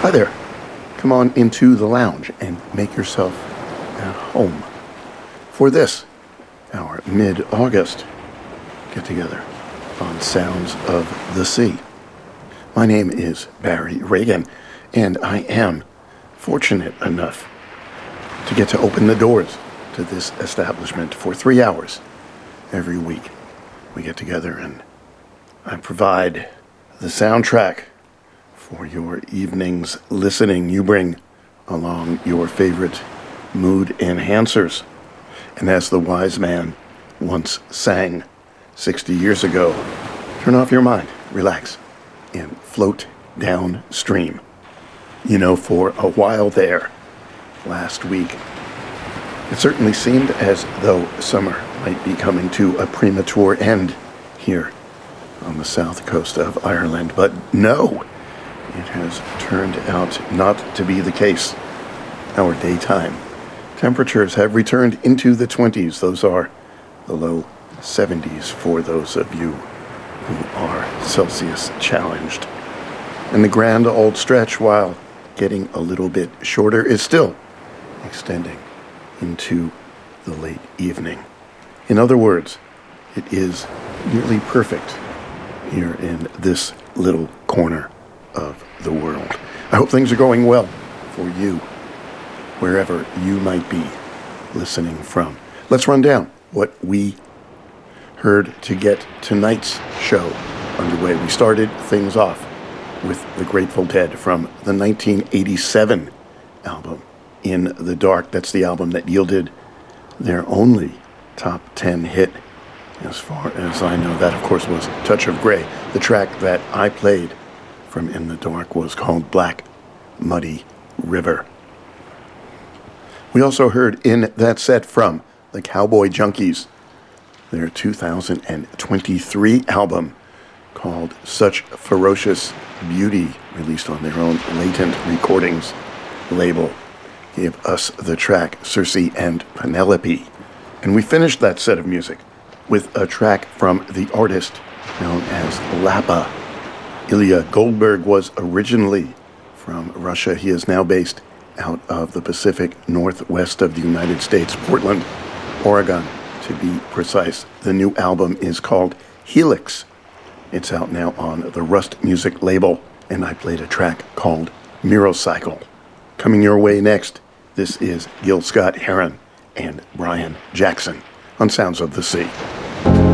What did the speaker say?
Hi there. Come on into the lounge and make yourself at home for this, our mid-August get-together on Sounds of the Sea. My name is Barry Reagan, and I am fortunate enough to get to open the doors to this establishment for 3 hours every week. We get together and I provide the soundtrack for your evening's listening. You bring along your favorite mood enhancers. And as the wise man once sang 60 years ago, turn off your mind, relax, and float downstream. You know, for a while there, last week, it certainly seemed as though summer might be coming to a premature end here on the south coast of Ireland. But no, it has turned out not to be the case. Our daytime temperatures have returned into the 20s. Those are the low 70s for those of you who are Celsius challenged. And the grand old stretch, while getting a little bit shorter, is still extending into the late evening. In other words, it is nearly perfect here in this little corner of the world. I hope things are going well for you, wherever you might be listening from. Let's run down what we heard to get tonight's show underway. We started things off with The Grateful Dead from the 1987 album In the Dark. That's the album that yielded their only top 10 hit, as far as I know. That, of course, was Touch of Grey. The track that I played from In the Dark was called Black Muddy River. We also heard in that set from the Cowboy Junkies, their 2023 album called Such Ferocious Beauty, released on their own Latent Recordings label, gave us the track Circe and Penelope. And we finished that set of music with a track from the artist known as Lappa. Ilya Goldberg was originally from Russia. He is now based out of the Pacific Northwest of the United States, Portland, Oregon, to be precise. The new album is called Helix. It's out now on the Rust Music label, and I played a track called Mirocycle. Coming your way next, this is Gil Scott-Heron and Brian Jackson on Sounds of the Sea.